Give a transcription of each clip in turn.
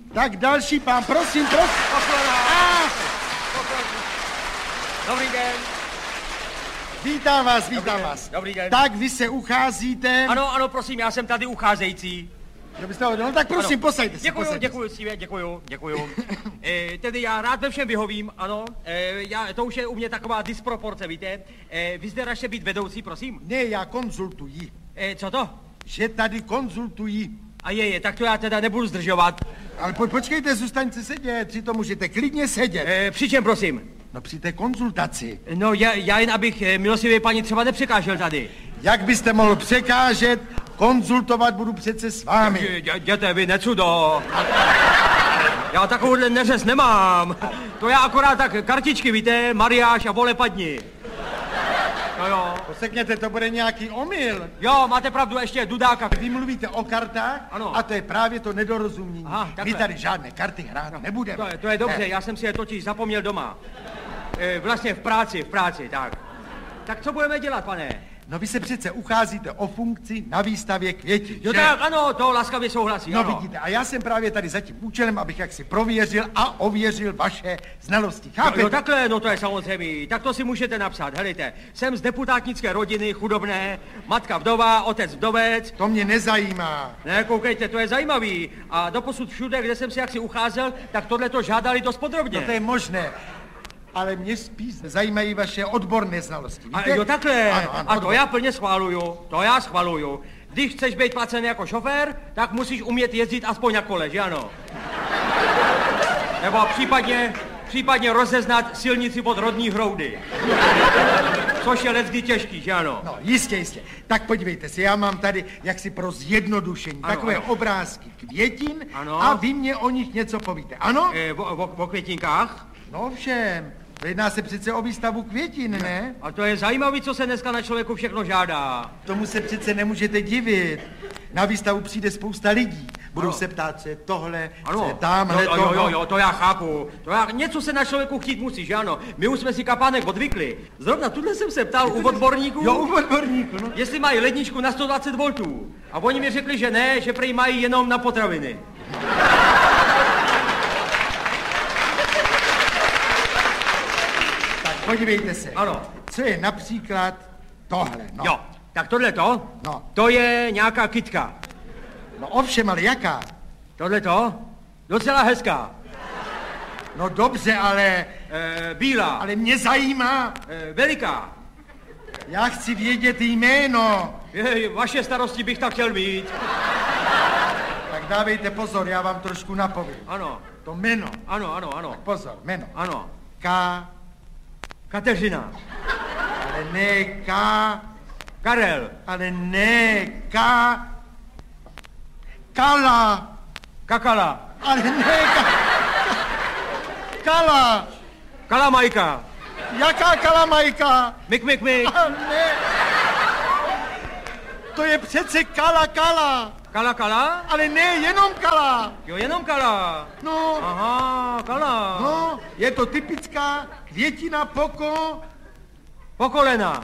Tak další pán, prosím. Dobrý den. Vítám vás. Dobrý den. Tak, vy se ucházíte. Ano, prosím, já jsem tady ucházející. No tak prosím, posaďte se. Děkuju. Tedy já rád ve všem vyhovím, ano. To už je u mě taková disproporce, víte. Vy zde raště být vedoucí, prosím? Ne, já konzultuji. Co to? Že tady konzultuji. A tak to já teda nebudu zdržovat. Ale počkejte, zůstaňte sedět, přitom můžete klidně sedět. Při čem, prosím? No při té konzultaci. No já jen abych milostivě paní třeba nepřekážel tady. Jak byste mohl překážet? Konzultovat budu přece s vámi. Jděte vy, necudo. Já takovouhle neřez nemám. To já akorát tak kartičky, víte, mariáš a vole padni. No jo. Posekněte, to bude nějaký omyl. Jo, máte pravdu, ještě dudáka. Vy mluvíte o kartách, ano. A to je právě to nedorozumění. Aha, my tady žádné karty hrát nebudeme. To je dobře, já jsem si je totiž zapomněl doma. Vlastně v práci, tak. Tak co budeme dělat, pane? No vy se přece ucházíte o funkci na výstavě květin, Jo, tak ano, to laskavě souhlasí, no ano. Vidíte, a já jsem právě tady za tím účelem, abych jaksi prověřil a ověřil vaše znalosti, chápete? Jo, takhle, no to je samozřejmě, tak to si můžete napsat, helejte. Jsem z deputátnické rodiny, chudobné, matka vdova, otec vdovec. To mě nezajímá. Ne, koukejte, to je zajímavý. A doposud všude, kde jsem si jaksi ucházel, tak tohle to žádali dost podrobně. No to je možné. Ale mě spíš zajímají vaše odborné znalosti, víte? A jo, takhle. Ano, a to já plně schvaluju. Když chceš být placen jako šofér, tak musíš umět jezdit aspoň na kole, že ano? Nebo případně rozeznat silnici od rodní hroudy. Což je leckdy těžký, že ano? No, jistě. Tak podívejte se, já mám tady jaksi pro zjednodušení takové obrázky květin a vy mě o nich něco povíte, ano? O květinkách? No všem. Jedná se přece o výstavu květin, ne? A to je zajímavý, co se dneska na člověku všechno žádá. Tomu se přece nemůžete divit. Na výstavu přijde spousta lidí. Budou se ptát, co je tohle, co je tamhle, jo, to já chápu. Něco se na člověku chtít musí, že ano? My už jsme si kapánek odvykli. Zrovna tuhle jsem se ptal u odborníků. Jo, u odborníků, no. Jestli mají ledničku na 120 V. A oni mi řekli, že ne, že prý mají jenom na potraviny. Podívejte se. Ano. Co je například tohle, no. Jo, tak tohleto, no. To je nějaká kytka. No ovšem, ale jaká? Tohleto? Docela hezká. No dobře, ale... Bílá. Ale mě zajímá. Veliká. Já chci vědět jméno. Vaše starosti bych tak chtěl mít. Tak dávejte pozor, já vám trošku napovím. Ano. To jméno. Ano. Tak pozor, jméno. Ano. Kateřina. Ale ne Karel. Ale ne Kala. Kakala. Ale ne Kala. Kalamajka. Jaká kalamajka? Mik. Ne. To je přece Kala. Kala? Ale ne, jenom Kala. Jo, jenom Kala. No. Aha, Kala. No, je to typická květina Pokolena.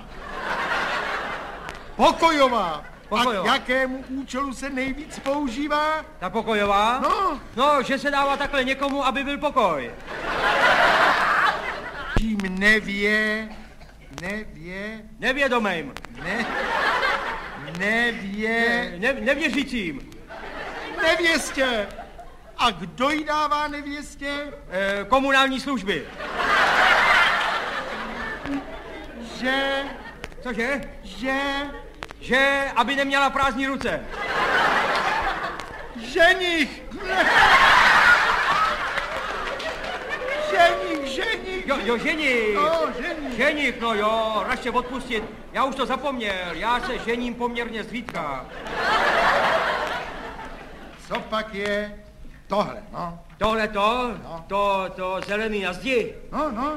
Pokojová. A k jakému účelu se nejvíc používá? Ta pokojová? No, že se dává takhle někomu, aby byl pokoj. Tím Nevědomým. Nevěřícím. Nevěstě. A kdo jí dává nevěstě? Komunální služby. Že? Cože? Že, aby neměla prázdní ruce. Ženich. Jo, ženich. No, ženich, no jo, raště odpustit. Já už to zapomněl, já se žením poměrně zřídka. Co pak je tohle, no? Tohleto? No. To zelený na zdi? No.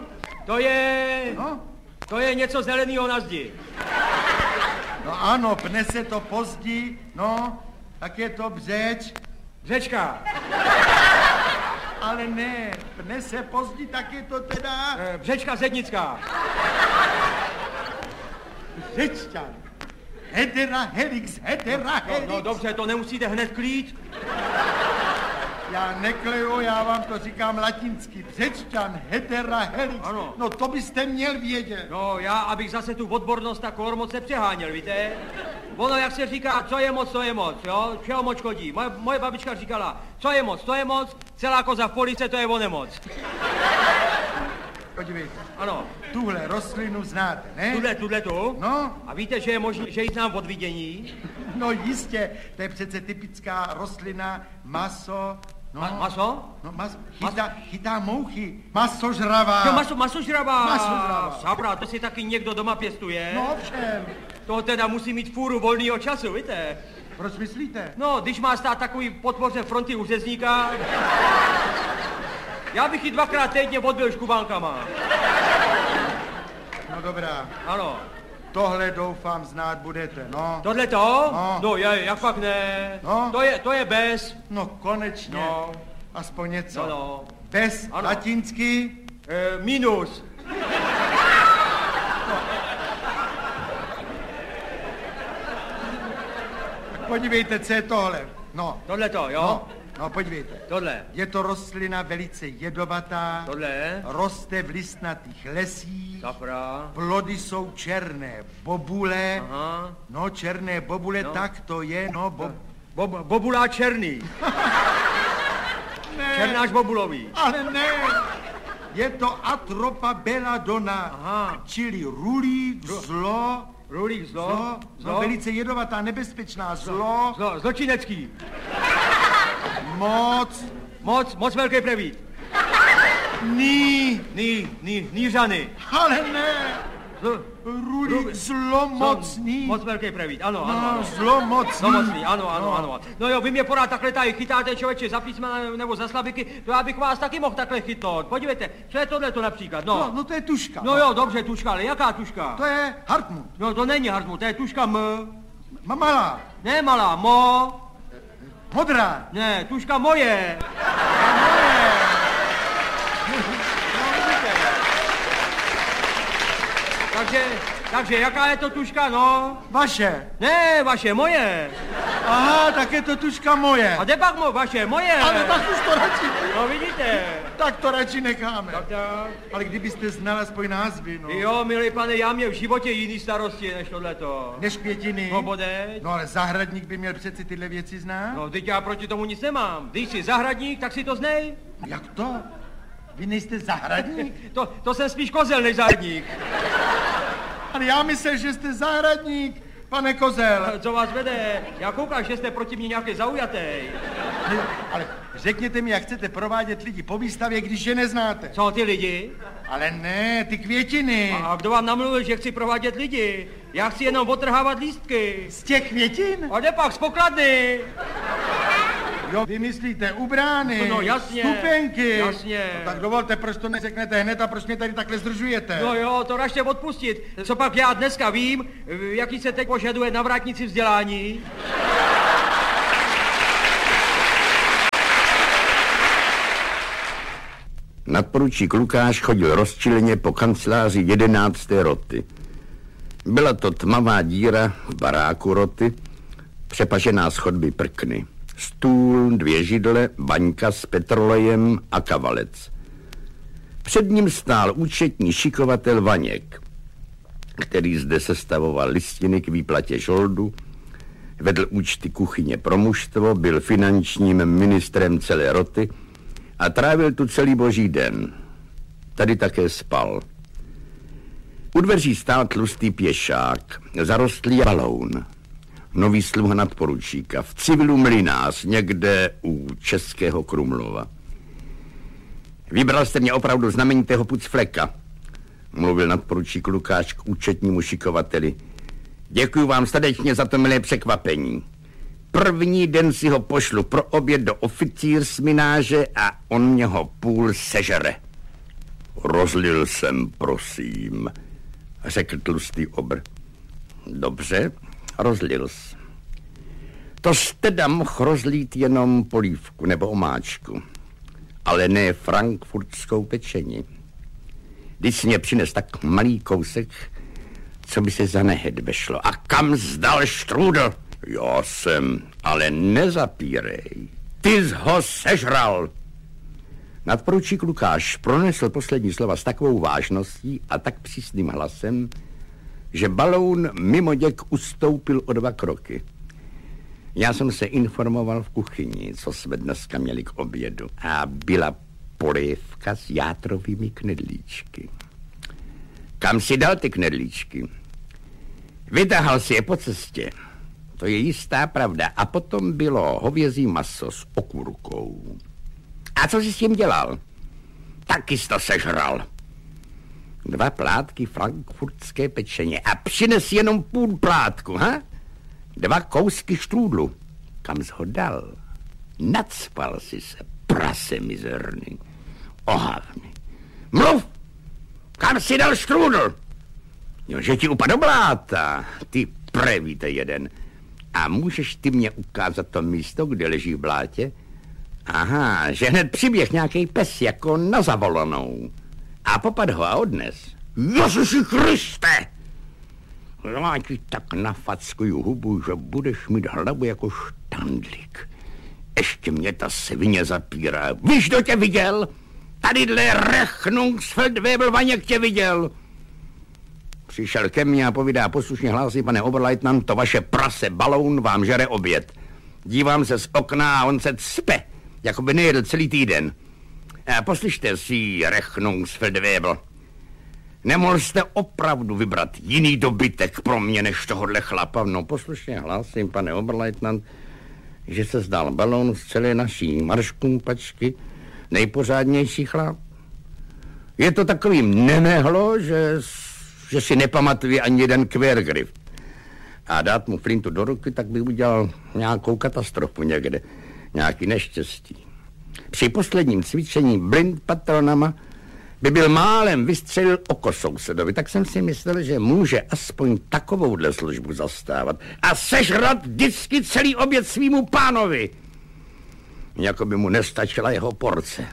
To je něco zeleného na zdi. No ano, pne se to pozdí, no, tak je to Břečka. Ale ne, pne se pozdí, tak je to teda... Břečka zednická. Řečťan. Hedera helix. No dobře, to nemusíte hned klít. Já nekleju, já vám to říkám latinsky. Břečťan, hetera, helix. Ano. No to byste měl vědět. No, já, abych zase tu odbornost tak moc nepřeháněl, víte? Ono, jak se říká, co je moc, jo? Čeho moc škodí? Moje babička říkala, co je moc, celá koza v police, to je o nemoc. Podívejte. Ano. Tuhle rostlinu znáte, ne? Tuhle tu? No. A víte, že je možné, že ji znám od vidění? No jistě, to je přece typická rostlina, maso. No, maso? No, chytá mouchy. Masožravá. Jo, masožravá. Sabra, to si taky někdo doma pěstuje? No všem. To teda musí mít fůru volného času, víte? Proč myslíte? No, když má stát takový podpoře fronty u řezníka, já bych ji 2krát týdně odbil škubánkama. No dobrá. Ano. Tohle doufám znát budete, no. Tohle to? No. No, jak pak ne? No. To je bez. No konečně. No. Aspoň něco. No. Bez, ano. latinsky. Minus. Podívejte, co je tohle. No. Tohle to, jo? No, podívejte. Tohle. Je to rostlina velice jedovatá. Tohle. Roste v listnatých lesích. Safra. Plody jsou černé bobule. Aha. No, černé bobule, no. Tak to je, no. Bobulá černý. Ne. Černáš bobulový. Ale ne. Je to Atropa belladonna. Aha. Čili rulík, zlo. Rulík, zlo. No, velice jedovatá, nebezpečná, zlo. Zločinecký. Moc velký prevít. Nířany. Ale ne. Rulík zlomocný. Moc velký prevít, ano. Zlomocný. Ano. No jo, vy mě pořád takhle tady chytáte, člověče, za písmena nebo za slabiky, to já bych vás taky mohl takhle chytnout. Podívejte, co je tohleto například, no. No to je tuška. No jo, dobře, tuška, ale jaká tuška? To je Hartmut. No to není Hartmut, to je tuška M. Malá. Ne malá, mo. Modrá. Ne, tuška moje. Takže jaká je to tuška, no? Vaše. Ne, vaše, moje. Aha, tak je to tuška moje. A kde pak vaše, moje? Ale tak už to radši. No vidíte. Tak to radši necháme. Tak. Ale kdybyste znal aspoň názvy, no. Jo, milý pane, já měl v životě jiný starosti než tohleto. Než květiny? No bodeď. No ale zahradník by měl přeci tyhle věci znát. No teď já proti tomu nic nemám. Když jsi zahradník, tak si to znej. Jak to? Vy nejste zahradník? To jsem spíš kozel než zahradník. Ale já myslel, že jste zahradník, pane kozel. Co vás vede? Já koukám, že jste proti mě nějaký zaujatý. Ale řekněte mi, jak chcete provádět lidi po výstavě, když je neznáte. Co, ty lidi? Ale ne, ty květiny. A kdo vám namluvil, že chci provádět lidi? Já chci jenom otrhávat lístky. Z těch květin? A jde pak z pokladny. Jo, vy myslíte u brány, no, jasně, stupenky. Jasně. No, tak dovolte, proč to neřeknete hned a proč mě tady takhle zdržujete? No jo, to ražte odpustit. Co pak já dneska vím, jaký se teď požaduje na vrátnici vzdělání? Nadporučík Lukáš chodil rozčileně po kanceláři 11. roty. Byla to tmavá díra v baráku roty, přepažená z chodby prkny. Stůl, 2 židle, baňka s petrolejem a kavalec. Před ním stál účetní šikovatel Vaněk, který zde sestavoval listiny k výplatě žoldu, vedl účty kuchyně pro mužstvo, byl finančním ministrem celé roty a trávil tu celý boží den. Tady také spal. U dveří stál tlustý pěšák, zarostlý baloun. Nový sluha nadporučíka, v civilu mlynář, někde u Českého Krumlova. Vybral jste mě opravdu znamenitého pucfleka, mluvil nadporučík Lukáš k účetnímu šikovateli. Děkuju vám srdečně za to milé překvapení. První den si ho pošlu pro oběd do oficírsmináže a on mě ho půl sežere. Rozlil jsem, prosím, řekl tlustý obr. Dobře, rozlil jsi. To jste dám mohl rozlít jenom polívku nebo omáčku, ale ne frankfurtskou pečení. Když si mě přines tak malý kousek, co by se za nehed vešlo. A kam zdal štrůdl? Já jsem, ale nezapírej. ty jsi ho sežral. Nadporučík Lukáš pronesl poslední slova s takovou vážností a tak přísným hlasem, že baloun mimoděk ustoupil o 2 kroky. Já jsem se informoval v kuchyni, co jsme dneska měli k obědu, a byla polévka s játrovými knedlíčky. Kam si dal ty knedlíčky? Vytáhal si je po cestě. To je jistá pravda. A potom bylo hovězí maso s okurkou. A co jsi s tím dělal? Taky jsi to sežral. 2 plátky frankfurtské pečeně a přines jenom půl plátku, ha? 2 kousky štrůdlu. Kam jsi ho dal? Nacpal si se, prase mizerný. Ohavný. Mluv! Kam si dal štrůdl? Jo, že ti upadl bláta. Ty prevíte jeden. A můžeš ty mě ukázat to místo, kde leží v blátě? Aha, že hned přiběh nějaký pes jako na zavolanou. A popad ho a odnes. Ježiši Kriste! Já ti tak nafackuju hubu, že budeš mít hlavu jako štandlík. Ještě mě ta svině zapírá. Víš, kdo tě viděl? Tadyhle Rechnungsfeldwebel Vaněk tě viděl. Přišel ke mně a povídá, poslušně hlásí, pane Oberleutnant, to vaše prase baloun vám žere oběd. Dívám se z okna a on se cpe, jako by nejedl celý týden. Poslyšte si, Rechnungsfeldwebel, nemohl jste opravdu vybrat jiný dobytek pro mě než tohohle chlapa? No poslušně hlásím, pane Oberleutnant, že se zdal baloun z celé naší marškumpačky nejpořádnější chlap. Je to takovým nemehlo, že si nepamatuje ani jeden Quergriff. A dát mu flintu do ruky, tak by udělal nějakou katastrofu někde, nějaký neštěstí. Při posledním cvičení blind patronama by byl málem vystřelil oko sousedovi, tak jsem si myslel, že může aspoň takovouhle službu zastávat a sežrat vždycky celý oběd svýmu pánovi. Jako by mu nestačila jeho porce.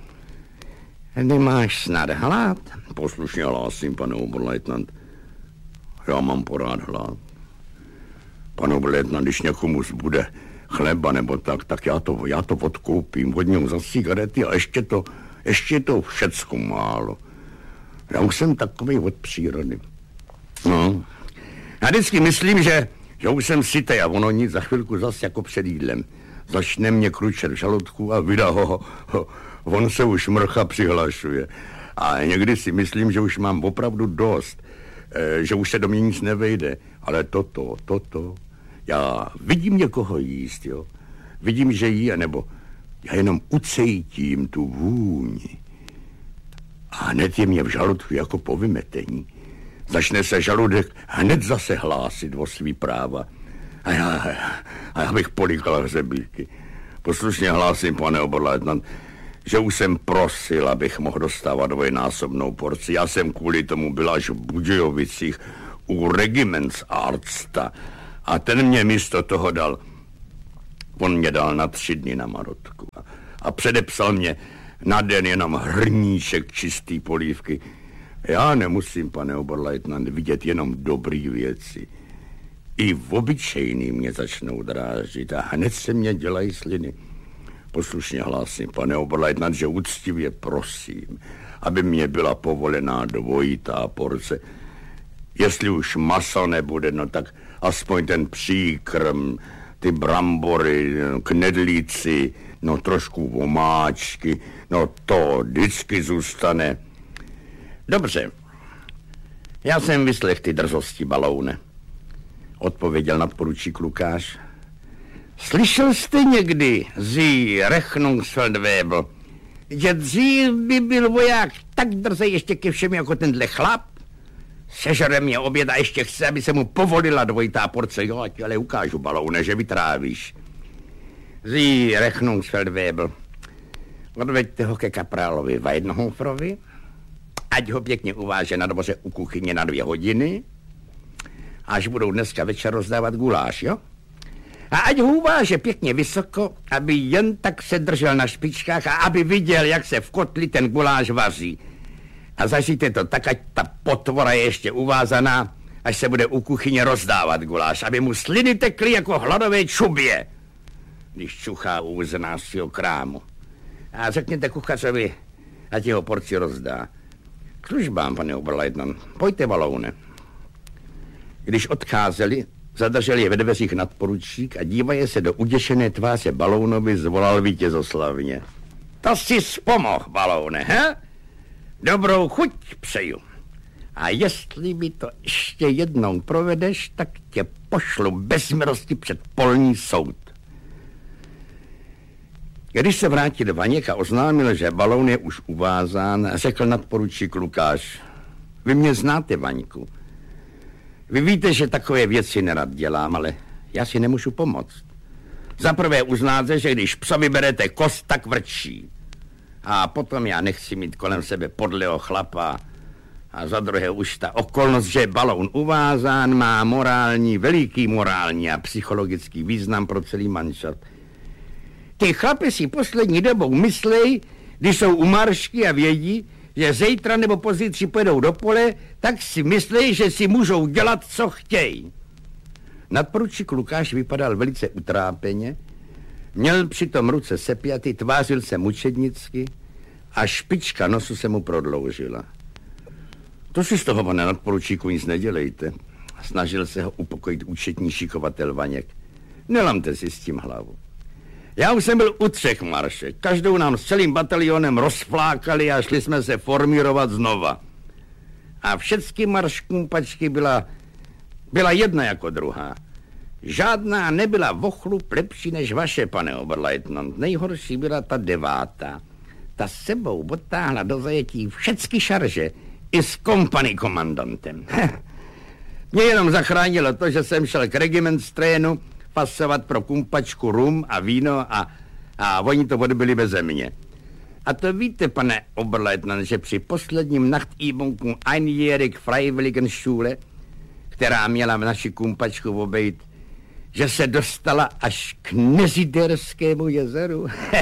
Nemáš snad hlad? Poslušně hlásím, pane Oberleutnant. Já mám porád hlad. Pane Oberleutnant, když někomu zbude chleba nebo tak já to odkoupím od něho za cigarety a ještě to všecko málo. Já už jsem takový od přírody. No. Já vždycky myslím, že už jsem sytej a ono nic, za chvilku zas jako před jídlem. Začne mě kručet v žaludku a vydá ho. On se už mrcha přihlašuje. A někdy si myslím, že už mám opravdu dost. Že už se do mě nic nevejde. Ale toto. Já vidím někoho jíst, jo. Vidím, že jí, nebo já jenom ucejtím tu vůni. A hned je mě v žaludku jako po vymetení. Začne se žaludek hned zase hlásit o svý práva. A já bych políkal hřebíky. Poslušně hlásím, pane Oberleutnant, že už jsem prosil, abych mohl dostávat dvojnásobnou porci. Já jsem kvůli tomu byl až v Budějovicích u Regimentsarsta a ten mě místo toho dal. On mě dal na 3 dny na Marotku a předepsal mě na den jenom hrníček čistý polívky. Já nemusím, pane Oberleutnant, vidět jenom dobrý věci. I v obyčejný mě začnou drážit a hned se mě dělají sliny. Poslušně hlásím, pane Oberleutnant, že úctivě prosím, aby mě byla povolená dvojitá porce. Jestli už maso nebude, no tak aspoň ten příkrm, ty brambory, knedlíci, no trošku vomáčky, no to vždycky zůstane. Dobře, já jsem vyslech ty drzosti, baloune, odpověděl nadporučík Lukáš. Slyšel jste někdy, Sie Rechnungsfeldwebel, že dřív by byl voják tak drzej ještě ke všem jako tenhle chlap? Sežere mě oběd a ještě chce, aby se mu povolila dvojitá porce. Jo, ať ale ukážu, baloune, že vytrávíš. Sie Rechnungsfeldwebel, odveďte ho ke kaprálovi Weidenhoferovi, ať ho pěkně uváže na dvoře u kuchyně na 2 hodiny, až budou dneska večer rozdávat guláš, jo? A ať ho uváže pěkně vysoko, aby jen tak se držel na špičkách a aby viděl, jak se v kotli ten guláš vaří. A zažijte to tak, ať ta potvora je ještě uvázaná, až se bude u kuchyně rozdávat guláš, aby mu sliny tekly jako hladové čubě. když čuchá u nášího krámu. A řekněte kuchařovi, ať jeho porci rozdá. K službám, pane Oberleitner, pojďte, Baloune. Když odcházeli, zadržel je ve dveřích nadporučík a dívaje se do uděšené tváře Balounovi zvolal vítězoslavně. To si vzpomohl, Baloune, he? Dobrou chuť přeju. A jestli mi to ještě jednou provedeš, tak tě pošlu bez milosti před polní soud. Když se vrátil Vaněk a oznámil, že Baloun je už uvázán, řekl nadporučík Lukáš. Vy mě znáte, Vaňku. Vy víte, že takové věci nerad dělám, ale já si nemůžu pomoct. Za prvé uznáte, že když psovi berete kost, tak vrčí. A potom já nechci mít kolem sebe podlého chlapa. A za druhé už ta okolnost, že je Baloun uvázán, má veliký morální a psychologický význam pro celý manšaft. Ty chlapi si poslední dobou myslej, když jsou u maršky a vědí, že zítra nebo pozítří pojedou do pole, tak si myslej, že si můžou dělat, co chtějí. Nadporučík Lukáš vypadal velice utrápeně, měl přitom ruce sepjaty, tvářil se mučednicky a špička nosu se mu prodloužila. To si z toho, pane nadporučíku, nic nedělejte. Snažil se ho upokojit účetní šikovatel Vaněk. Nelamte si s tím hlavu. Já už jsem byl u 3 maršek. Každou nám s celým batalionem rozflákali a šli jsme se formírovat znova. A všechny marškumpačky byla jedna jako druhá. Žádná nebyla v ochlup lepší než vaše, pane Oberleitnant. Nejhorší byla ta 9. Ta s sebou odtáhla do zajetí všechny šarže i s kompany komandantem. Mě jenom zachránilo to, že jsem šel k regimentstrénu pasovat pro kumpačku rum a víno a oni to odbyli beze mě. A to víte, pane Oberleitner, že při posledním Nachtübungu einjährig Freiwilligenschule, která měla naši kumpačku obejít, že se dostala až k Neziderskému jezeru?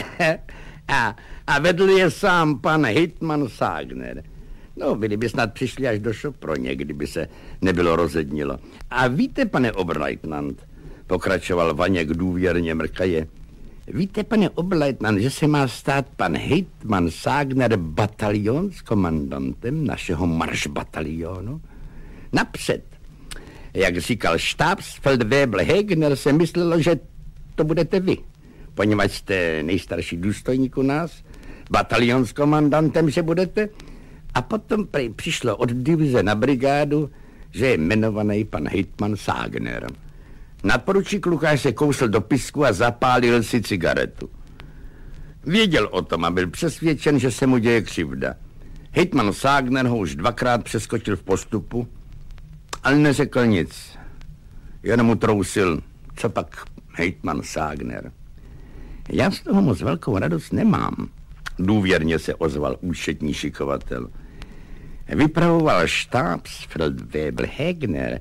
a vedl je sám pan Hejtman Ságner. No, byli by snad přišli až do Šoproně, kdyby se nebylo rozednilo. A víte, pane Oberleitnant, pokračoval Vaněk důvěrně mrkaje, víte, pane Oberleitnant, že se má stát pan Hejtman Ságner batalionskomandantem našeho maršbatalionu? Napřed, jak říkal Stabsfeldwebel Hegner, se myslelo, že to budete vy, poněvadž jste nejstarší důstojník u nás, batalionskomandantem, že budete, a potom přišlo od divize na brigádu, že je jmenovaný pan Hejtman Ságner. Nadporučík Lukáš se kousl do pisku a zapálil si cigaretu. Věděl o tom a byl přesvědčen, že se mu děje křivda. Hejtman Ságner ho už 2krát přeskočil v postupu, ale neřekl nic. Jenom mu trousil, co pak Hejtman Ságner. Já z toho moc velkou radost nemám, důvěrně se ozval účetní šikovatel. Vypravoval Stabsfeldwebel Hegner,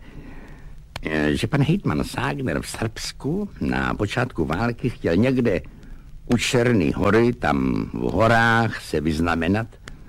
že pan Hejtman Ságner v Srbsku na počátku války chtěl někde u Černé hory, tam v horách, se vyznamenat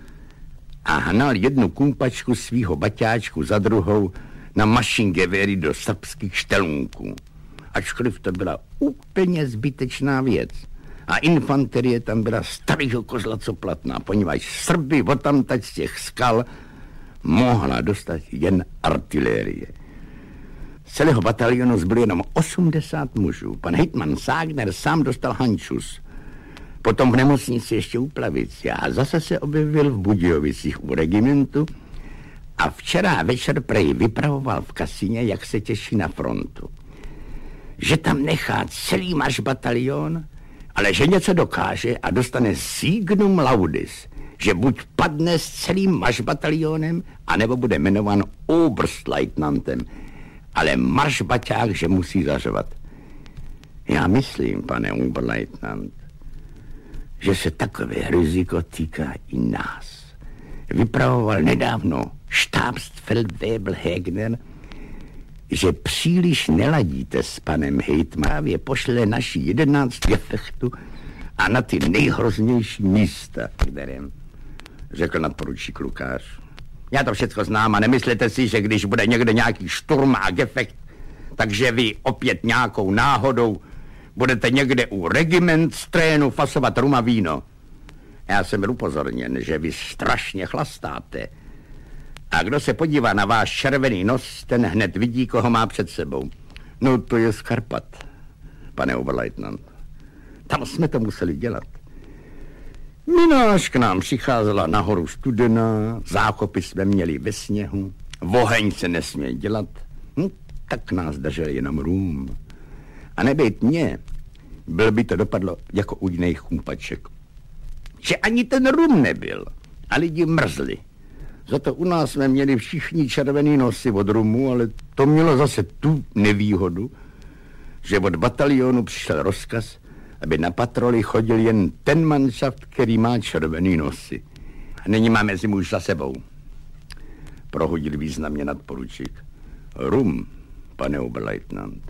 a hnal jednu kumpačku svýho baťáčku za druhou na mašingevéry do srbských štelunků. Ačkoliv to byla úplně zbytečná věc. A infanterie tam byla starýho kozla co platná, poněvadž Srby odtamtať z těch skal mohla dostat jen artilérie. Z celého batalionu zbylo jenom 80 mužů. Pan Hejtman Ságner sám dostal hančus. Potom v nemocnici ještě u Plavici a zase se objevil v Budějovicích u regimentu a včera večer prej vypravoval v Kasíně, jak se těší na frontu. Že tam nechá celý maršbatalion, ale že něco dokáže a dostane signum laudis, že buď padne s celým maršbatalionem, anebo bude jmenovan Oberstleutnantem, ale maršbaťák, že musí zařvat. Já myslím, pane Oberleutnant, že se takové riziko týká i nás. Vypravoval nedávno Stabsfeldwebel Hegner, že příliš neladíte s panem Hejtmanem, je pošle naši 11 gefechtu a na ty nejhroznější místa, kterým, řekl nadporučík Lukáš. Já to všecko znám a nemyslete si, že když bude někde nějaký šturm a gefekt, takže vy opět nějakou náhodou budete někde u regimentstrénu fasovat rum a víno. Já jsem byl upozorněn, že vy strašně chlastáte. A kdo se podívá na váš červený nos, ten hned vidí, koho má před sebou. No to je z Karpat, pane oberleutnant. Tam jsme to museli dělat. Mináž k nám přicházela nahoru studená, zákopy jsme měli ve sněhu, oheň se nesměl dělat, tak nás držel jenom rum. A nebejt mě, byl by to dopadlo jako u jiných chumpaček. Že ani ten rum nebyl a lidi mrzli. Za to u nás jsme měli všichni červený nosy od rumu, ale to mělo zase tu nevýhodu, že od batalionu přišel rozkaz, aby na patroli chodil jen ten manšaft, který má červený nosy. A nyní máme zimu už za sebou. Prohodil významně nadporučík. Rum, pane oberleutnant.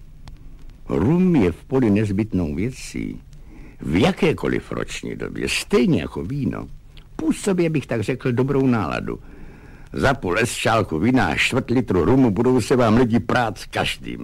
Rum je v poli nezbytnou věcí. V jakékoliv roční době, stejně jako víno, působí, bych tak řekl, dobrou náladu. Za půl šálku vína a 4 litru rumu budou se vám lidi prát s každým.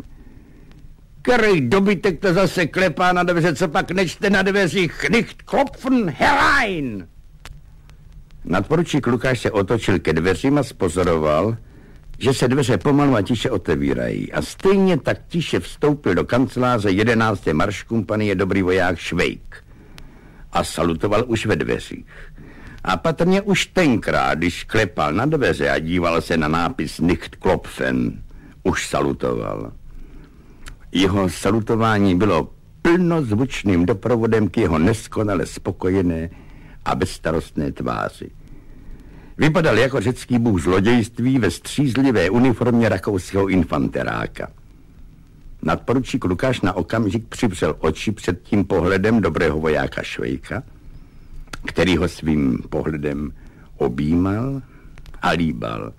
Který dobytek to zase klepá na dveře, co pak nečte na dveřích nicht klopfen herein. Nadporučík Lukáš se otočil ke dveřím a spozoroval, že se dveře pomalu a tiše otevírají a stejně tak tiše vstoupil do kanceláře 11. marškompanie dobrý voják Švejk a salutoval už ve dveřích. A patrně už tenkrát, když klepal na dveře a díval se na nápis Nicht klopfen, už salutoval. Jeho salutování bylo plnozvučným doprovodem k jeho neskonale spokojené a bezstarostné tváři. Vypadal jako řecký bůh zlodějství ve střízlivé uniformě rakouského infanteráka. Nadporučík Lukáš na okamžik přivřel oči před tím pohledem dobrého vojáka Švejka, který ho svým pohledem objímal a líbal.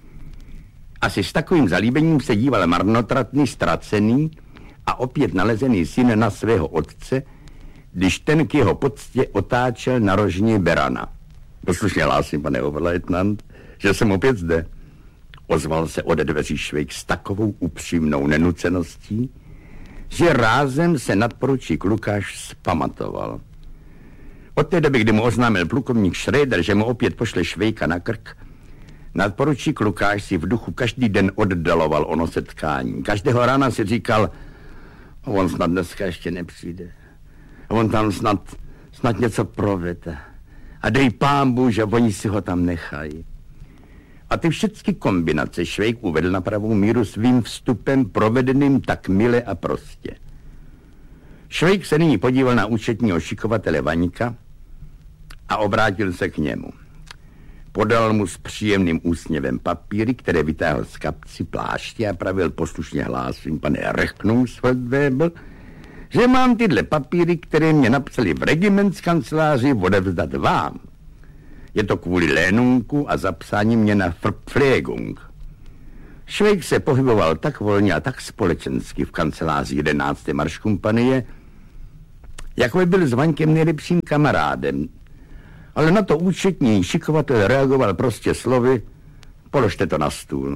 Asi s takovým zalíbením se díval marnotratný, ztracený a opět nalezený syn na svého otce, když ten k jeho poctě otáčel na rožní berana. Poslušně hlásím, pane oberleutnant, že jsem opět zde. Ozval se ode dveří Švejk s takovou upřímnou nenuceností, že rázem se nadporučík Lukáš zpamatoval. Od té doby, kdy mu oznámil plukovník Schröder, že mu opět pošle Švejka na krk, nadporučík Lukáš si v duchu každý den oddaloval ono setkání. Každého rána si říkal, on snad dneska ještě nepřijde. On tam snad něco provede. A dej pámbu, že oni si ho tam nechají. A ty všechny kombinace Švejk uvedl na pravou míru svým vstupem provedeným tak mile a prostě. Švejk se nyní podíval na účetního šikovatele Vaňka a obrátil se k němu. Podal mu s příjemným úsměvem papíry, které vytáhl z kapsy pláště a pravil poslušně hlásím, pane Rechnungsfeldwebel, že mám tyhle papíry, které mě napsali v regimentskanceláři, odevzdat vám. Je to kvůli lénunku a zapsání mě na Verpflegung. Švejk se pohyboval tak volně a tak společensky v kanceláři 11. marškompanie, jako by byl s Vaňkem nejlepším kamarádem. Ale na to účetní šikovatel reagoval prostě slovy, položte to na stůl.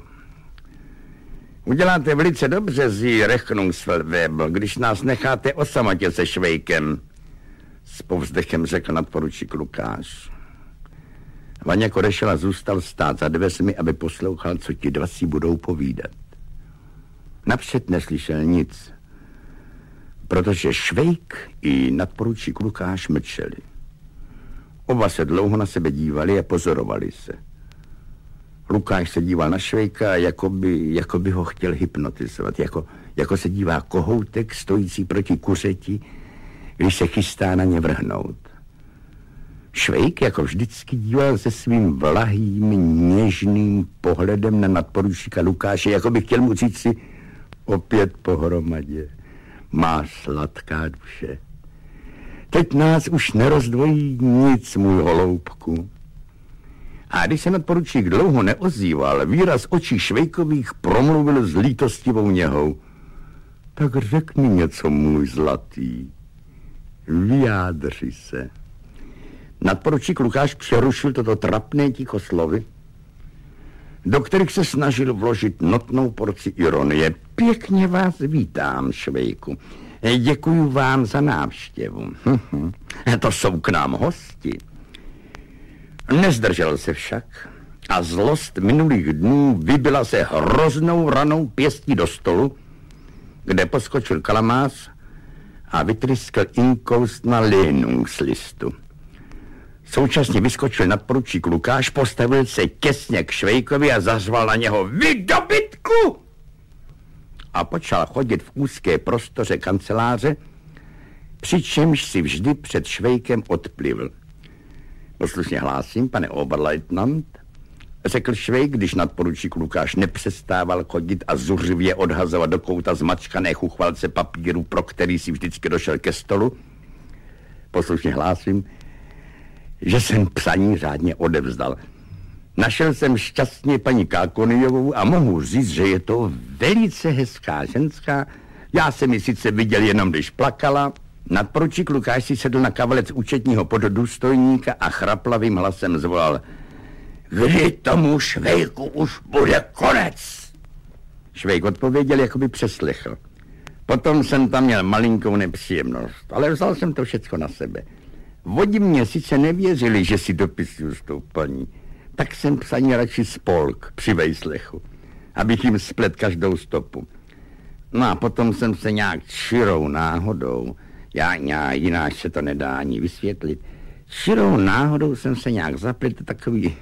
Uděláte velice dobře, Sie Rechnungsfeldwebel, když nás necháte o samotě se Švejkem, s povzdechem řekl nadporučík Lukáš. Vaněk odešel a zůstal stát za dveřmi, aby poslouchal, co ti dva si budou povídat. Napřed neslyšel nic, protože Švejk i nadporučík Lukáš mlčeli. Oba se dlouho na sebe dívali a pozorovali se. Lukáš se díval na Švejka, jako by ho chtěl hypnotizovat, jako se dívá kohoutek stojící proti kuřeti, když se chystá na ně vrhnout. Švejk jako vždycky díval se svým vlahým, něžným pohledem na nadporučíka Lukáše, jako by chtěl mu říct si opět pohromadě. Má sladká duše. Teď nás už nerozdvojí nic, můj holoubku. A když se nadporučík dlouho neozýval, výraz očí Švejkových promluvil s lítostivou něhou. Tak řekni něco, můj zlatý. Vyjádři se. Nadporučík Lukáš přerušil toto trapné ticho slovy, do kterých se snažil vložit notnou porci ironie. Pěkně vás vítám, Švejku. Děkuju vám za návštěvu. To jsou k nám hosti. Nezdržel se však a zlost minulých dnů vybila se hroznou ranou pěstí do stolu, kde poskočil kalamář a vytryskl inkoust na Lenungslistu. Současně vyskočil nadporučík Lukáš, postavil se těsně k Švejkovi a zařval na něho: Vy dobytku! A počal chodit v úzké prostoře kanceláře, přičemž si vždy před Švejkem odplivl. Poslušně hlásím, pane Oberleutnant, řekl Švejk, když nadporučík Lukáš nepřestával chodit a zuřivě odhazovat do kouta zmačkané chuchvalce papíru, pro který si vždycky došel ke stolu. Poslušně hlásím, že jsem psaní řádně odevzdal. Našel jsem šťastně paní Kákonijovou a mohu říct, že je to velice hezká ženská. Já jsem ji sice viděl jenom, když plakala. Nadporučík Lukáš si sedl na kavalec účetního poddůstojníka a chraplavým hlasem zvolal: Kdy tomu Švejku už bude konec? Švejk odpověděl, jako by přeslechl. Potom jsem tam měl malinkou nepříjemnost, ale vzal jsem to všecko na sebe. Vodi mě sice nevěřili, že si dopisuju s tou paní, tak jsem psaní radši spolk při vejslechu, abych jim splet každou stopu. No a potom jsem se nějak čirou náhodou, jinak se to nedá ani vysvětlit, čirou náhodou jsem se nějak zapletl takový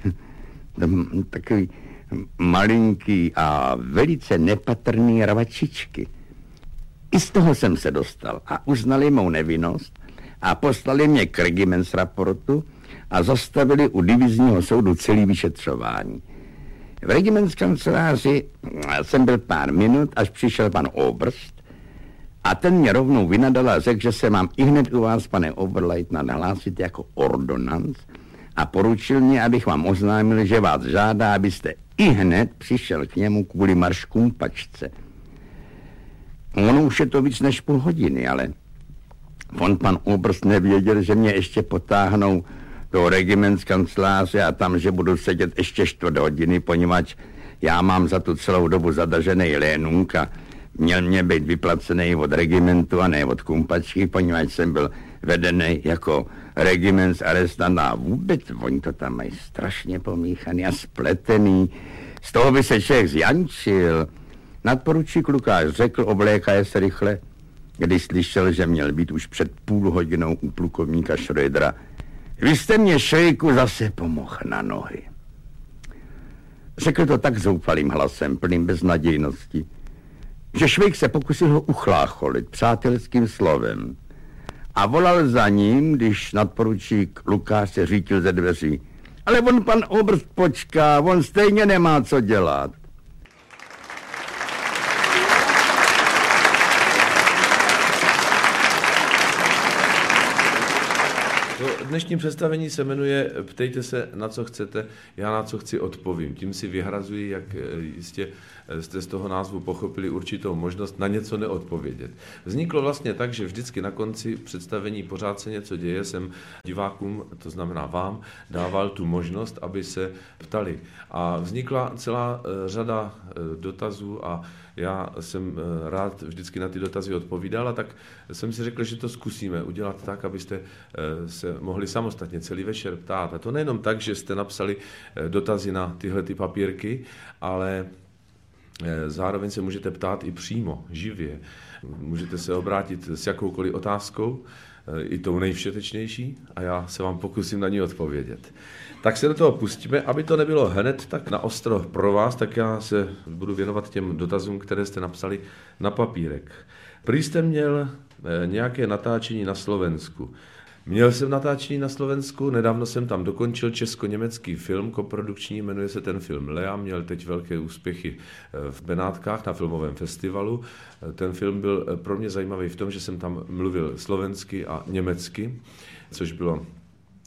malinký a velice nepatrný rvačičky. I z toho jsem se dostal a uznali mou nevinnost a poslali mě k regimentsraportu a zastavili u divizního soudu celý vyšetřování. V regimentskanceláři jsem byl pár minut, až přišel pan Oberst a ten mě rovnou vynadal a řekl, že se mám ihned u vás, pane Oberleutnant, nahlásit jako ordonanc a poručil mě, abych vám oznámil, že vás žádá, abyste ihned přišel k němu kvůli marškumpačce. Ono už je to víc než půl hodiny, ale pan Oberst nevěděl, že mě ještě potáhnou do regimentskanceláře a tam, že budu sedět ještě 4 hodiny, poněvadž já mám za tu celou dobu zadržený lénunk a měl mě být vyplacený od regimentu a ne od kumpačky, poněvadž jsem byl vedený jako regimentsarrestant a vůbec oni to tam mají strašně pomíchaný a spletený. Z toho by se člověk zjančil. Nadporučík Lukáš řekl, oblékaje se rychle, když slyšel, že měl být už před půl hodinou u plukovníka Schrödera: Vy jste mě, Švejku, zase pomohl na nohy. Řekl to tak zoufalým hlasem, plným beznadějnosti, že Švejk se pokusil ho uchlácholit přátelským slovem a volal za ním, když nadporučík Lukáš se řítil ze dveří: Ale on pan Oberst počká, on stejně nemá co dělat. Dnešní představení se jmenuje Ptejte se, na co chcete, já na co chci odpovím. Tím si vyhrazuji, jak jistě jste z toho názvu pochopili, určitou možnost na něco neodpovědět. Vzniklo vlastně tak, že vždycky na konci představení Pořád se něco děje jsem divákům, to znamená vám, dával tu možnost, aby se ptali. A vznikla celá řada dotazů a já jsem rád vždycky na ty dotazy odpovídal, a tak jsem si řekl, že to zkusíme udělat tak, abyste se mohli samostatně celý večer ptát. A to nejenom tak, že jste napsali dotazy na tyhle ty papírky, ale zároveň se můžete ptát i přímo, živě. Můžete se obrátit s jakoukoliv otázkou, i tou nejvšetečnější, a já se vám pokusím na ní odpovědět. Tak se do toho pustíme, aby to nebylo hned tak na ostro pro vás, tak já se budu věnovat těm dotazům, které jste napsali na papírek. Prý jste měl nějaké natáčení na Slovensku. Měl jsem natáčení na Slovensku, nedávno jsem tam dokončil česko-německý film koprodukční, jmenuje se ten film Lea, měl teď velké úspěchy v Benátkách na filmovém festivalu. Ten film byl pro mě zajímavý v tom, že jsem tam mluvil slovensky a německy, což bylo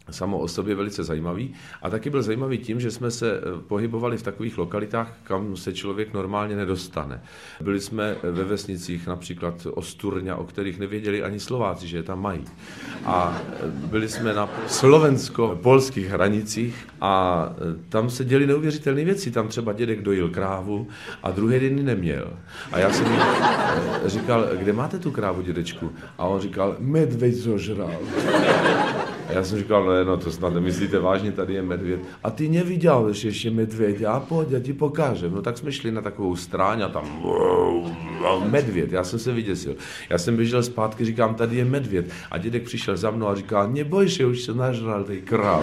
samo o sobě velice zajímavý a taky byl zajímavý tím, že jsme se pohybovali v takových lokalitách, kam se člověk normálně nedostane. Byli jsme ve vesnicích například Osturňa, o kterých nevěděli ani Slováci, že je tam mají. A byli jsme na slovensko-polských hranicích a tam se děly neuvěřitelné věci. Tam třeba dědek dojil krávu a druhý den ji neměl. A já jsem říkal, kde máte tu krávu, dědečku? A on říkal, medveď zožral. A já jsem říkal, no to snad nemyslíte vážně, tady je medvěd. A ty neviděl ještě medvěd, já pojď, já ti pokážem. No tak jsme šli na takovou stráň a tam medvěd, já jsem se vyděsil. Já jsem běžel zpátky, říkám, tady je medvěd. A dědek přišel za mnou a říkal, neboj se, už se nažral tej kráv.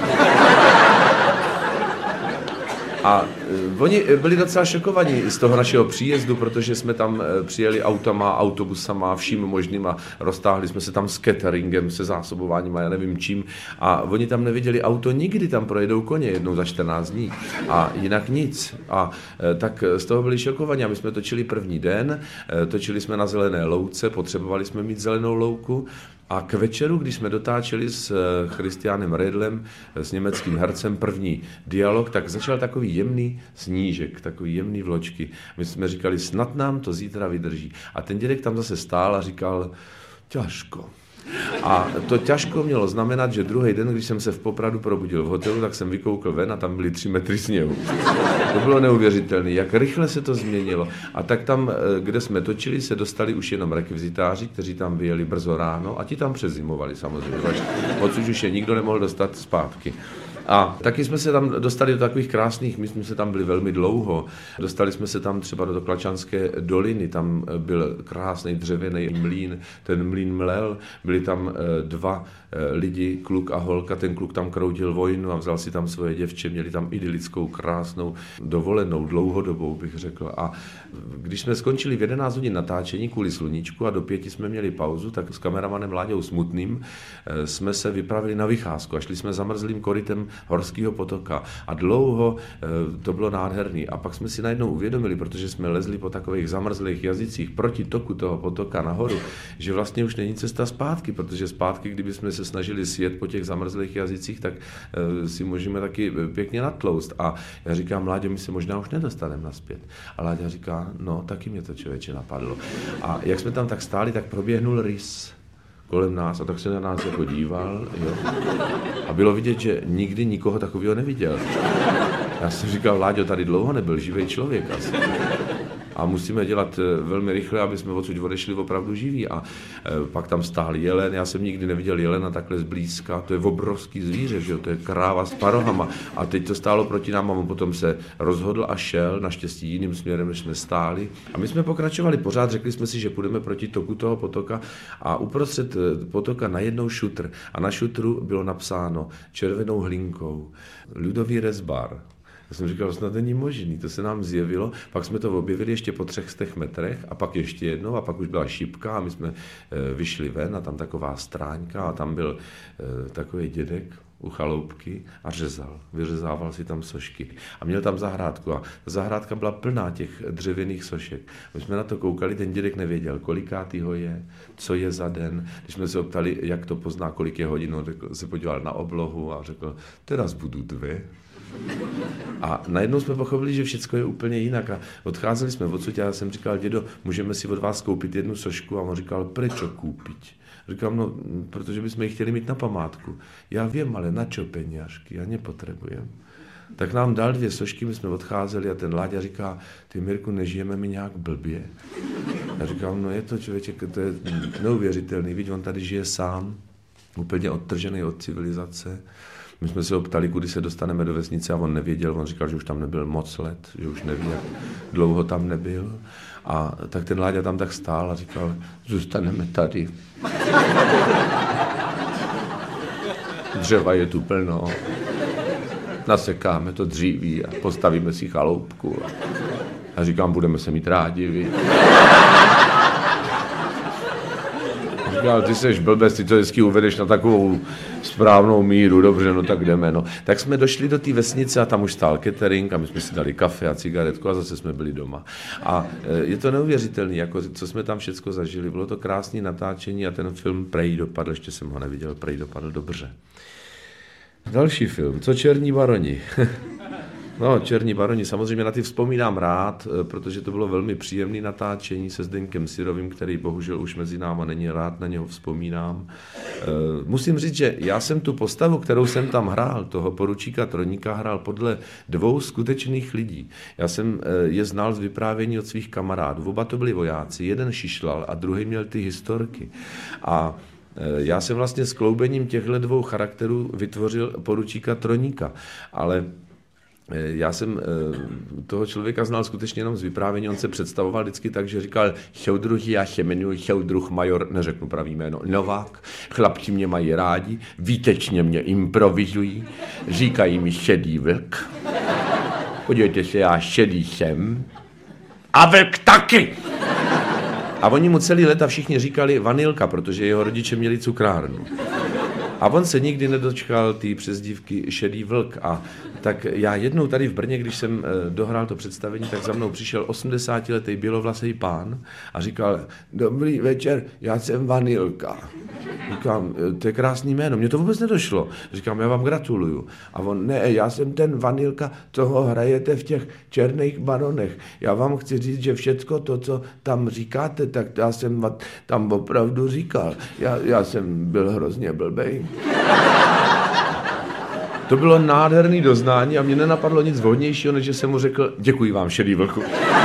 A oni byli docela šokovaní z toho našeho příjezdu, protože jsme tam přijeli autama, autobusama, vším možným a roztáhli jsme se tam s cateringem, se zásobováním a já nevím čím. A oni tam neviděli auto nikdy, tam projedou koně jednou za 14 dní a jinak nic. A tak z toho byli šokovaní a my jsme točili první den, točili jsme na zelené louce, potřebovali jsme mít zelenou louku. A k večeru, když jsme dotáčeli s Christianem Redlem, s německým hercem, první dialog, tak začal takový jemný snížek, takový jemný vločky. My jsme říkali, snad nám to zítra vydrží. A ten dědek tam zase stál a říkal, těžko. A to těžko mělo znamenat, že druhý den, když jsem se v Popradu probudil v hotelu, tak jsem vykoukl ven a tam byly 3 metry sněhu. To bylo neuvěřitelné, jak rychle se to změnilo. A tak tam, kde jsme točili, se dostali už jenom rekvizitáři, kteří tam vyjeli brzo ráno a ti tam přezimovali samozřejmě, odsud už je nikdo nemohl dostat zpátky. A taky jsme se tam dostali do takových krásných, my jsme se tam byli velmi dlouho, dostali jsme se tam třeba do Klačanské doliny, tam byl krásný dřevěný mlýn, ten mlýn mlel, byli tam 2 lidi, kluk a holka, ten kluk tam kroudil vojnu a vzal si tam svoje děvče, měli tam idylickou, krásnou dovolenou, dlouhodobou bych řekl. A když jsme skončili v 11 hodin natáčení kvůli sluníčku a do 5 jsme měli pauzu, tak s kameramanem Láďou Smutným jsme se vypravili na vycházku a šli jsme zamrzlým korytem Horského potoka a dlouho to bylo nádherný. A pak jsme si najednou uvědomili, protože jsme lezli po takových zamrzlých jazycích proti toku toho potoka nahoru, že vlastně už není cesta zpátky, protože zpátky, kdyby jsme se snažili sjet po těch zamrzlých jazycích, tak si můžeme taky pěkně natlouct. A já říkám, Láďo, my se možná už nedostaneme nazpět. A Láďa říká, no, taky mě to člověče napadlo. A jak jsme tam tak stáli, tak proběhnul rys kolem nás a tak se na nás jako díval, jo. A bylo vidět, že nikdy nikoho takového neviděl. Já jsem říkal, Láďo, tady dlouho nebyl živý člověk asi. A musíme dělat velmi rychle, aby jsme odsud odešli opravdu živí. A pak tam stál jelen, já jsem nikdy neviděl jelena takhle zblízka, to je obrovský zvíře, že jo? To je kráva s parohama. A teď to stálo proti nám a on potom se rozhodl a šel, naštěstí jiným směrem, než jsme stáli. A my jsme pokračovali pořád, řekli jsme si, že půjdeme proti toku toho potoka a uprostřed potoka najednou šutr. A na šutru bylo napsáno červenou hlinkou Ľudový rezbar. Já jsem říkal, snad není možný, to se nám zjevilo, pak jsme to objevili ještě po 300 metrech a pak ještě jednou a pak už byla šipka a my jsme vyšli ven a tam taková stráňka a tam byl takový dědek u chaloupky a řezal, vyřezával si tam sošky a měl tam zahrádku a zahrádka byla plná těch dřevěných sošek. My jsme na to koukali, ten dědek nevěděl, kolikátýho je, co je za den. Když jsme se optali, jak to pozná, kolik je hodin, on se podíval na oblohu a řekl, teraz budu 2. A najednou jsme pochopili, že všechno je úplně jinak a odcházeli jsme odsud a já jsem říkal, dědo, můžeme si od vás koupit 1 sošku a on říkal, prečo koupit? Říkám, no, protože bychom ji chtěli mít na památku. Já vím, ale na čo peněžky, já nepotřebujem. Tak nám dal 2 sošky, my jsme odcházeli a ten Láďa říká, ty Mirku, nežijeme mi nějak blbě? Já říkám, no je to člověče, to je neuvěřitelný, vidíš, on tady žije sám, úplně odtržený od civilizace. My jsme se ho ptali, kudy se dostaneme do vesnice a on nevěděl, on říkal, že už tam nebyl moc let, že už neví, jak dlouho tam nebyl. A tak ten Láďa tam tak stál a říkal, zůstaneme tady. Dřeva je tu plno, nasekáme to dříví a postavíme si chaloupku. A říkám, budeme se mít rádi, vy. Říkal, ty seš blbec, ty to vždycky uvedeš na takovou správnou míru, dobře, no tak jdeme, no. Tak jsme došli do té vesnice a tam už stál catering a my jsme si dali kafe a cigaretku a zase jsme byli doma. A je to neuvěřitelné, jako co jsme tam všecko zažili. Bylo to krásné natáčení a ten film prej dopadl, ještě jsem ho neviděl, prej dopadl dobře. Další film, Co černí baroni. No, Černí baroni, samozřejmě na ty vzpomínám rád, protože to bylo velmi příjemné natáčení se Zdeňkem Syrovým, který bohužel už mezi náma není, rád na něho vzpomínám. Musím říct, že já jsem tu postavu, kterou jsem tam hrál, toho poručíka Troníka, hrál podle 2 skutečných lidí. Já jsem je znal z vyprávění od svých kamarádů. Oba to byli vojáci, jeden šišlal a druhý měl ty historky. A já jsem vlastně skloubením těchto 2 charakterů vytvořil poručíka Troníka, ale já jsem toho člověka znal skutečně jenom z vyprávění, on se představoval vždycky tak, že říkal Šoudruh, já se jmenuji Šoudruh major, neřeknu pravý jméno, Novák, chlapci mě mají rádi, výtečně mě improvizují, říkají mi šedý vlk, podívejte se, já šedý jsem a vlk taky. A oni mu celý léta všichni říkali Vanilka, protože jeho rodiče měli cukrárnu. A on se nikdy nedočkal té přezdívky Šedý vlk. A tak já jednou tady v Brně, když jsem dohrál to představení, tak za mnou přišel 80letý bělovlasý pán a říkal, dobrý večer, já jsem Vanilka. Říkám, to je krásný jméno, mně to vůbec nedošlo. Říkám, já vám gratuluju. A on, ne, já jsem ten Vanilka, co ho hrajete v těch Černých baronech. Já vám chci říct, že všecko to, co tam říkáte, tak já jsem tam opravdu říkal. Já jsem byl hrozně blbej. To bylo nádherný doznání a mě nenapadlo nic vhodnějšího, než že jsem mu řekl, děkuji vám, Šedý vlku.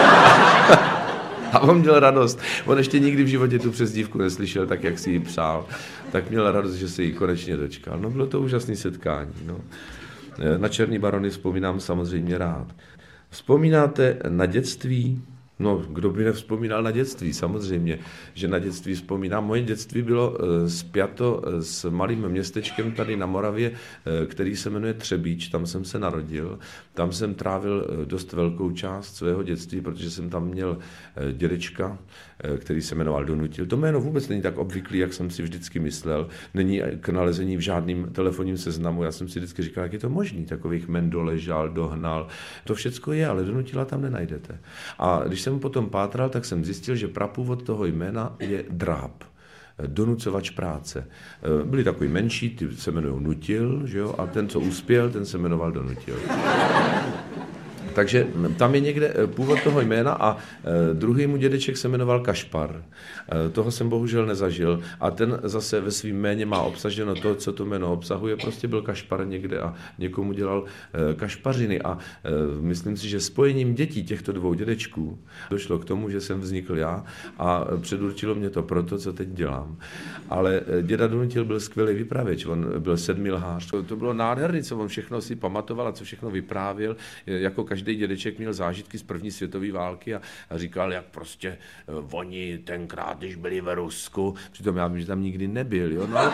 A on měl radost. On ještě nikdy v životě tu přezdívku neslyšel tak, jak si ji přál. Tak měl radost, že se jí konečně dočkal. No bylo to úžasné setkání. No. Na Černý barony vzpomínám samozřejmě rád. Vzpomínáte na dětství? No, kdo by nevzpomínal na dětství, samozřejmě, že na dětství vzpomínám. Moje dětství bylo spjato s malým městečkem tady na Moravě, který se jmenuje Třebíč, tam jsem se narodil. Tam jsem trávil dost velkou část svého dětství, protože jsem tam měl dědečka, který se jmenoval Donutil. To jméno vůbec není tak obvyklý, jak jsem si vždycky myslel. Není k nalezení v žádném telefonním seznamu. Já jsem si vždycky říkal, jak je to možný, takových men doležal, dohnal. To všecko je, ale Donutila tam nenajdete. A když jsem potom pátral, tak jsem zjistil, že prapůvod toho jména je Dráb. Donucovač práce. Byli takový menší, ty se jmenují Nutil, že jo? A ten, co uspěl, ten se jmenoval Donutil. Takže tam je někde původ toho jména a druhý mu dědeček se jmenoval Kašpar. Toho jsem bohužel nezažil a ten zase ve svým jméně má obsaženo to, co to jméno obsahuje. Prostě byl Kašpar někde a někomu dělal kašpařiny a myslím si, že spojením dětí těchto 2 dědečků došlo k tomu, že jsem vznikl já a předurčilo mě to proto, co teď dělám. Ale děda Donutil byl skvělý vypravěč, on byl 7 lhář. To bylo nádherný, co on všechno si pamatoval a co všechno vyprávěl, jako každý dědeček měl zážitky z první světové války a říkal, jak prostě oni tenkrát, když byli ve Rusku, přitom já vím, že tam nikdy nebyl, jo, no.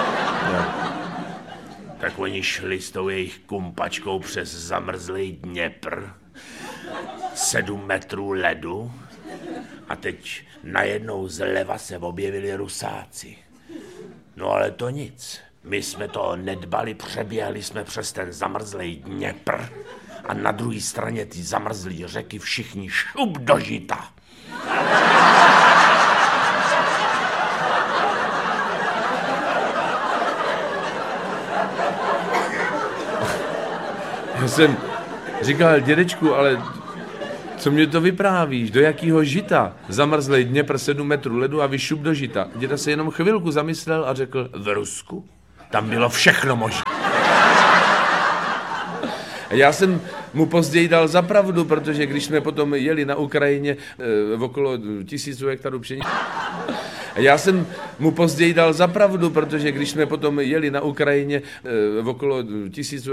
Tak oni šli s tou jejich kumpačkou přes zamrzlý Dněpr, 7 metrů ledu a teď najednou zleva se objevili Rusáci. No ale to nic, my jsme to nedbali, přeběhli jsme přes ten zamrzlý Dněpr a na druhé straně ty zamrzlý řeky všichni šup do žita. Já jsem říkal, dědečku, ale co mě to vyprávíš? Do jakého žita? Zamrzlej Dněpr 7 metrů ledu a vy šup do žita. Děda se jenom chvilku zamyslel a řekl, v Rusku? Tam bylo všechno možné. Já jsem mu později dal za pravdu, protože když jsme potom jeli na Ukrajině okolo 1000 hektarů pšenice. Já jsem mu později dal za pravdu, protože když jsme potom jeli na Ukrajině okolo 1000